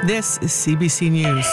This is CBC News.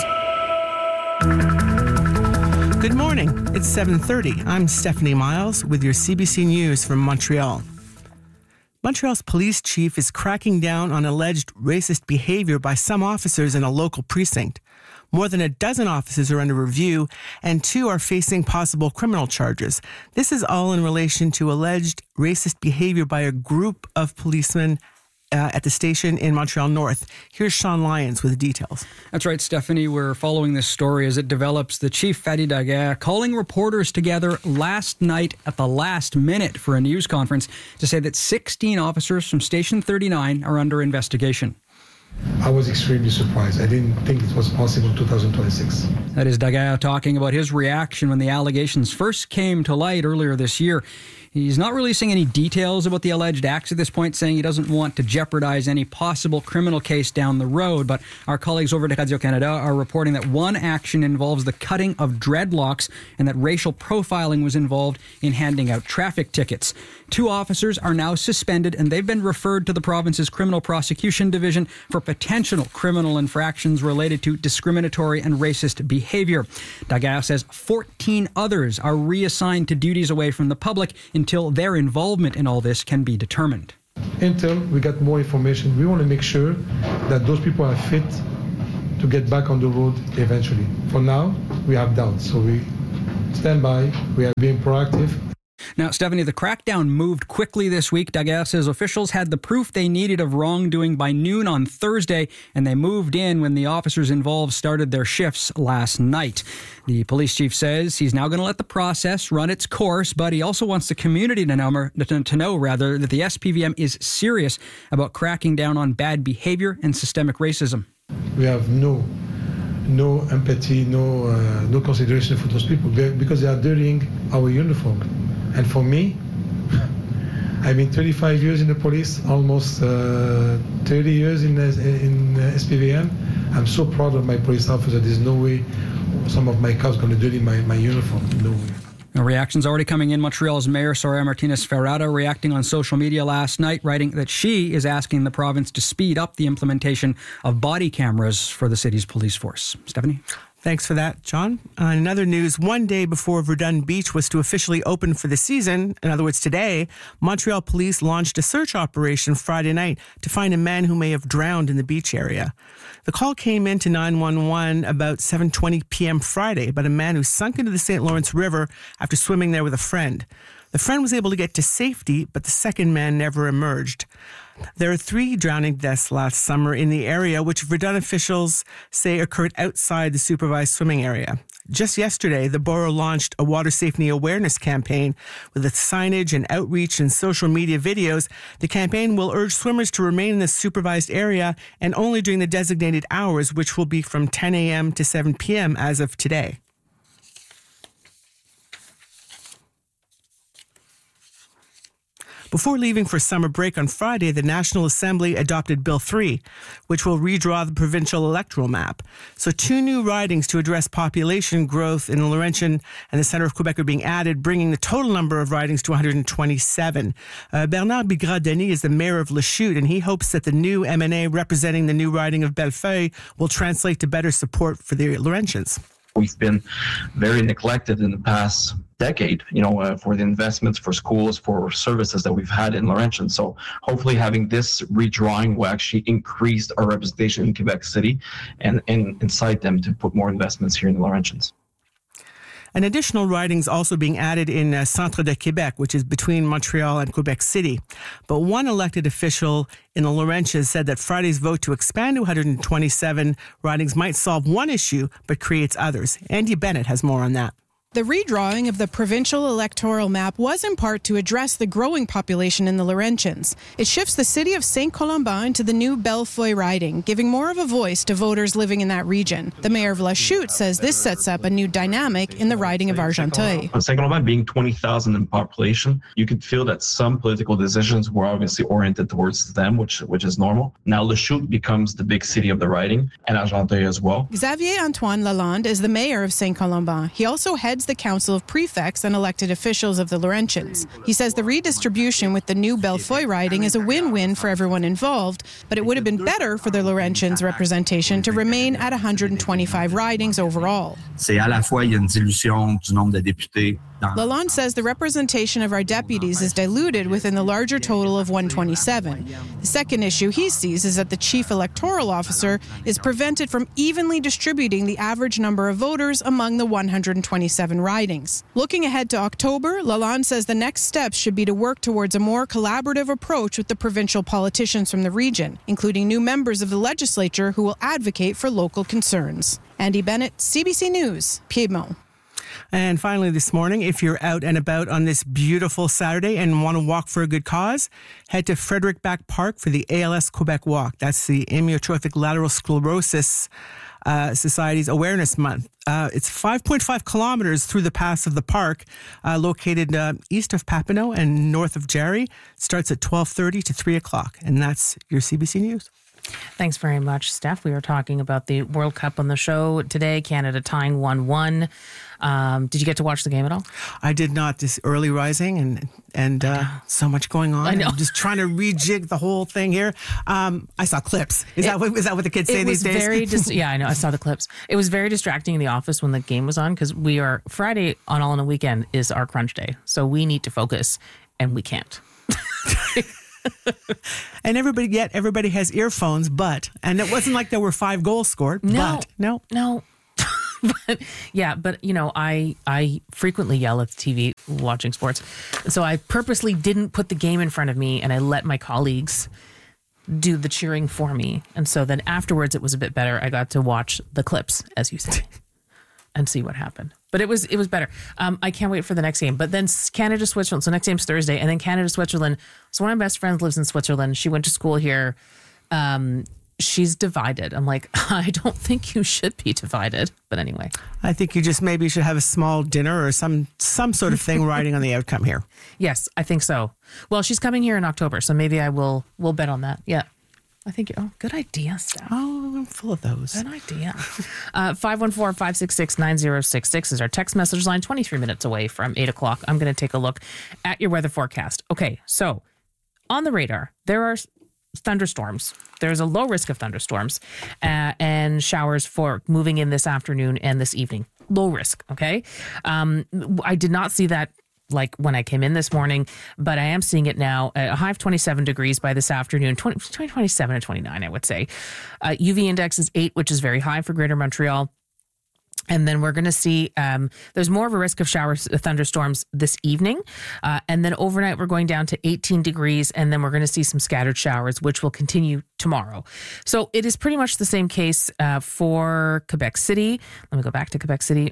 Good morning. It's 7:30. I'm Stephanie Miles with your CBC News from Montreal. Montreal's police chief is cracking down on alleged racist behavior by some officers in a local precinct. More than a dozen officers are under review, and 2 are facing possible criminal charges. This is all in relation to alleged racist behavior by a group of policemen at the station in Montreal North. Here's Sean Lyons with the details. That's right, Stephanie. We're following this story as it develops. The chief, Fadi Daguerre, calling reporters together last night at the last minute for a news conference to say that 16 officers from Station 39 are under investigation. I was extremely surprised. I didn't think it was possible in 2026. That is Daguerre talking about his reaction when the allegations first came to light earlier this year. He's not releasing any details about the alleged acts at this point, saying he doesn't want to jeopardize any possible criminal case down the road. But our colleagues over at Radio-Canada are reporting that one action involves the cutting of dreadlocks and that racial profiling was involved in handing out traffic tickets. 2 officers are now suspended and they've been referred to the province's Criminal Prosecution Division for potential criminal infractions related to discriminatory and racist behavior. Daguerre says 14 others are reassigned to duties away from the public until their involvement in all this can be determined. Until we get more information, we want to make sure that those people are fit to get back on the road eventually. For now, we have doubts, so we stand by. We are being proactive. Now, Stephanie, the crackdown moved quickly this week. Daguerre says officials had the proof they needed of wrongdoing by noon on Thursday, and they moved in when the officers involved started their shifts last night. The police chief says he's now going to let the process run its course, but he also wants the community to know that the SPVM is serious about cracking down on bad behavior and systemic racism. We have no empathy, no consideration for those people because they are dirtying our uniform. And for me, I've been 35 years in the police, almost 30 years in SPVM. I'm so proud of my police officer. There's no way some of my cops going to dirty my uniform. No way. Now, reactions already coming in. Montreal's Mayor Soraya Martinez-Ferrada reacting on social media last night, writing that she is asking the province to speed up the implementation of body cameras for the city's police force. Stephanie? Thanks for that, John. In other news, one day before Verdun Beach was to officially open for the season, in other words, today, Montreal police launched a search operation Friday night to find a man who may have drowned in the beach area. The call came in to 911 about 7:20 p.m. Friday about a man who sunk into the St. Lawrence River after swimming there with a friend. The friend was able to get to safety, but the second man never emerged. There are 3 drowning deaths last summer in the area, which Verdun officials say occurred outside the supervised swimming area. Just yesterday, the borough launched a water safety awareness campaign with its signage and outreach and social media videos. The campaign will urge swimmers to remain in the supervised area and only during the designated hours, which will be from 10 a.m. to 7 p.m. as of today. Before leaving for summer break on Friday, the National Assembly adopted Bill 3, which will redraw the provincial electoral map. So 2 new ridings to address population growth in Laurentian and the centre of Quebec are being added, bringing the total number of ridings to 127. Bernard Bigra-Denis is the mayor of Lachute, and he hopes that the new MNA representing the new riding of Bellefeuille will translate to better support for the Laurentians. We've been very neglected in the past decade, for the investments for schools, for services that we've had in Laurentian. So hopefully having this redrawing will actually increase our representation in Quebec City and incite them to put more investments here in the Laurentians. An additional ridings also being added in Centre de Québec, which is between Montreal and Quebec City. But one elected official in the Laurentians said that Friday's vote to expand to 127 ridings might solve one issue, but creates others. Andy Bennett has more on that. The redrawing of the provincial electoral map was in part to address the growing population in the Laurentians. It shifts the city of Saint-Colomban into the new Bellefeuille riding, giving more of a voice to voters living in that region. The mayor of Lachute says this sets up a new dynamic in the riding of Argenteuil. Saint-Colomban being 20,000 in population, you could feel that some political decisions were obviously oriented towards them, which is normal. Now Lachute becomes the big city of the riding, and Argenteuil as well. Xavier Antoine Lalonde is the mayor of Saint-Colomban. He also heads heads the Council of Prefects and elected officials of the Laurentians. He says the redistribution with the new Bellefeuille riding is a win-win for everyone involved, but it would have been better for the Laurentians' representation to remain at 125 ridings overall. C'est à la fois, il y a une dilution du nombre de députés. Lalonde says the representation of our deputies is diluted within the larger total of 127. The second issue he sees is that the chief electoral officer is prevented from evenly distributing the average number of voters among the 127 ridings. Looking ahead to October, Lalonde says the next steps should be to work towards a more collaborative approach with the provincial politicians from the region, including new members of the legislature who will advocate for local concerns. Andy Bennett, CBC News, Piedmont. And finally this morning, if you're out and about on this beautiful Saturday and want to walk for a good cause, head to Frederick Back Park for the ALS Quebec Walk. That's the Amyotrophic Lateral Sclerosis Society's Awareness Month. It's 5.5 kilometers through the paths of the park, located east of Papineau and north of Jarry. Starts at 12:30 to 3 o'clock. And that's your CBC News. Thanks very much, Steph. We were talking about the World Cup on the show today, Canada tying 1-1. Did you get to watch the game at all? I did not. This early rising and so much going on. I know. I'm just trying to rejig the whole thing here. I saw clips. Is that what the kids say these days? Yeah, I know. I saw the clips. It was very distracting in the office when the game was on because Friday on All in a Weekend is our crunch day. So we need to focus and we can't. And everybody has earphones, and it wasn't like there were 5 goals scored. No. But I frequently yell at the TV watching sports. So I purposely didn't put the game in front of me and I let my colleagues do the cheering for me. And so then afterwards it was a bit better. I got to watch the clips, as you say, and see what happened. But it was better. I can't wait for the next game. But then Canada-Switzerland. So next game's Thursday. And then Canada-Switzerland. So one of my best friends lives in Switzerland. She went to school here. She's divided. I'm like, I don't think you should be divided. But anyway. I think you just maybe should have a small dinner or some sort of thing riding on the outcome here. Yes, I think so. Well, she's coming here in October. So maybe we'll bet on that. Yeah. I think, good idea, Steph. Oh, I'm full of those. Good idea. 514-566-9066 is our text message line, 23 minutes away from 8 o'clock. I'm going to take a look at your weather forecast. Okay, so on the radar, there are thunderstorms. There's a low risk of thunderstorms and showers for moving in this afternoon and this evening. Low risk, okay? I did not see that like when I came in this morning, but I am seeing it now. A high of 27 degrees by this afternoon, 27 and 29, I would say. UV index is 8, which is very high for Greater Montreal. And then we're going to see there's more of a risk of showers, thunderstorms this evening. And then overnight, we're going down to 18 degrees. And then we're going to see some scattered showers, which will continue tomorrow. So it is pretty much the same case for Quebec City. Let me go back to Quebec City.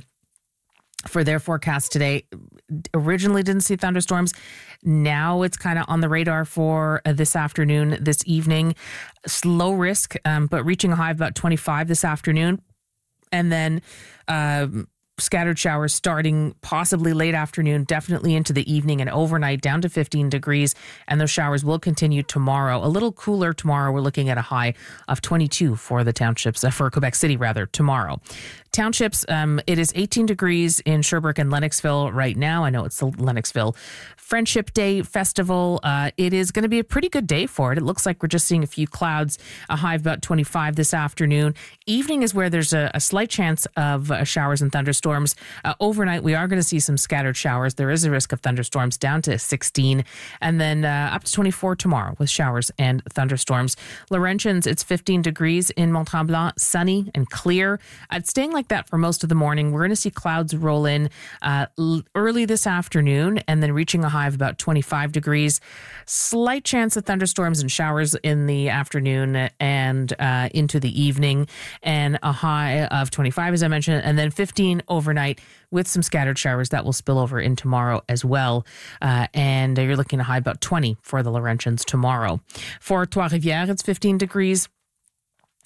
For their forecast today, originally didn't see thunderstorms. Now it's kind of on the radar for this afternoon, this evening. Slow risk, but reaching a high of about 25 this afternoon. And then scattered showers starting possibly late afternoon, definitely into the evening and overnight down to 15 degrees. And those showers will continue tomorrow. A little cooler tomorrow. We're looking at a high of 22 for the townships, for Quebec City rather, tomorrow. Townships, it is 18 degrees in Sherbrooke and Lennoxville right now. I know it's the Lennoxville Friendship Day Festival. It is going to be a pretty good day for it. It looks like we're just seeing a few clouds, a high of about 25 this afternoon. Evening is where there's a slight chance of showers and thunderstorms. Overnight, we are going to see some scattered showers. There is a risk of thunderstorms down to 16, and then up to 24 tomorrow with showers and thunderstorms. Laurentians, it's 15 degrees in Mont-Tremblant, sunny and clear. It's staying like that for most of the morning. We're going to see clouds roll in early this afternoon and then reaching a high of about 25 degrees. Slight chance of thunderstorms and showers in the afternoon and into the evening, and a high of 25, as I mentioned, and then 15 overnight with some scattered showers that will spill over in tomorrow as well. And you're looking at a high about 20 for the Laurentians tomorrow. For Trois-Rivières, it's 15 degrees.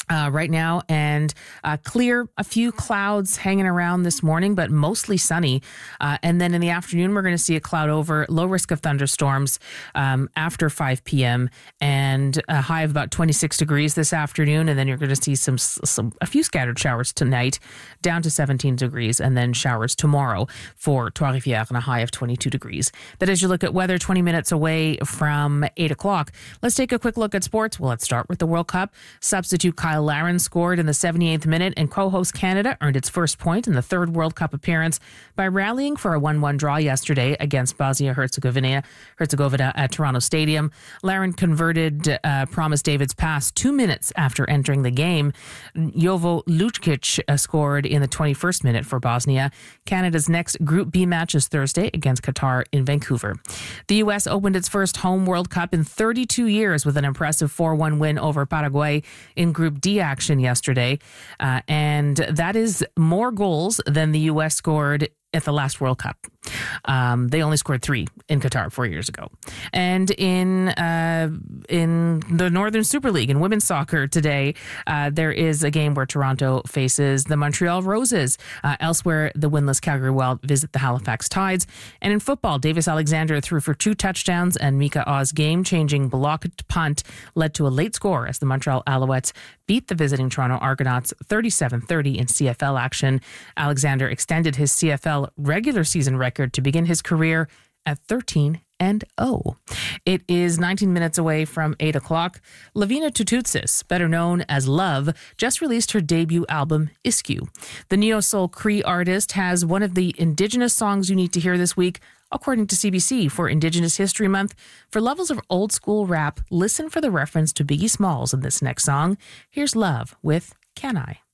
right now, and clear, a few clouds hanging around this morning, but mostly sunny. And then in the afternoon, we're going to see a cloud over, low risk of thunderstorms after 5 p.m. and a high of about 26 degrees this afternoon. And then you're going to see a few scattered showers tonight, down to 17 degrees, and then showers tomorrow for Trois-Rivières and a high of 22 degrees. That is your look at weather 20 minutes away from 8 o'clock. Let's take a quick look at sports. Well, let's start with the World Cup. Substitute Kyle Larin scored in the 78th minute, and co-host Canada earned its first point in the third World Cup appearance by rallying for a 1-1 draw yesterday against Bosnia-Herzegovina at Toronto Stadium. Larin converted Promise David's pass 2 minutes after entering the game. Jovo Lukic scored in the 21st minute for Bosnia. Canada's next Group B match is Thursday against Qatar in Vancouver. The U.S. opened its first home World Cup in 32 years with an impressive 4-1 win over Paraguay in Group D action yesterday. And that is more goals than the U.S. scored at the last World Cup. They only scored 3 in Qatar 4 years ago. And in the Northern Super League in women's soccer today, there is a game where Toronto faces the Montreal Roses. Elsewhere, the winless Calgary Wild visit the Halifax Tides. And in football, Davis Alexander threw for 2 touchdowns, and Mika Oz game-changing blocked punt led to a late score as the Montreal Alouettes beat the visiting Toronto Argonauts 37-30 in CFL action. Alexander extended his CFL regular season record to begin his career at 13-0. It is 19 minutes away from 8 o'clock. Lavina Tututsis, better known as Love, just released her debut album, Iskew. The neo-soul Cree artist has one of the Indigenous songs you need to hear this week, according to CBC, for Indigenous History Month. For levels of old school rap, listen for the reference to Biggie Smalls in this next song. Here's Love with Can I?